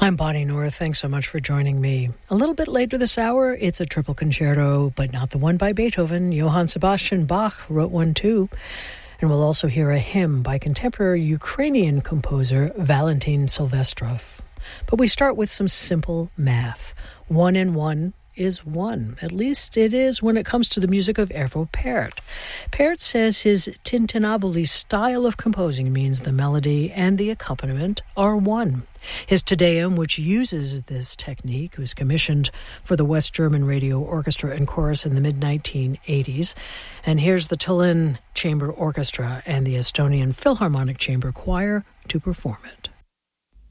I'm Bonnie North. Thanks so much for joining me. A little bit later this hour, it's a triple concerto, but not the one by Beethoven. Johann Sebastian Bach wrote one too. And we'll also hear a hymn by contemporary Ukrainian composer Valentin Silvestrov. But we start with some simple math. 1 and 1 is 1. At least it is when it comes to the music of Arvo Pärt. Pärt says his tintinnabuli style of composing means the melody and the accompaniment are one. His Te Deum, which uses this technique, was commissioned for the West German Radio Orchestra and Chorus in the mid-1980s. And here's the Tallinn Chamber Orchestra and the Estonian Philharmonic Chamber Choir to perform it.